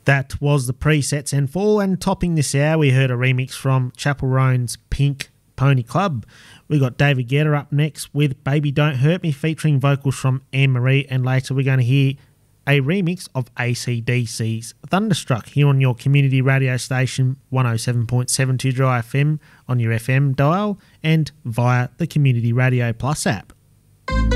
That was the presets and fall, and topping this hour we heard a remix from Chapel Roan's Pink Pony Club. We got David Guetta up next with Baby Don't Hurt Me featuring vocals from Anne-Marie, and later we're going to hear a remix of AC/DC's Thunderstruck here on your community radio station 107.72 Dry FM on your FM dial and via the Community Radio Plus app.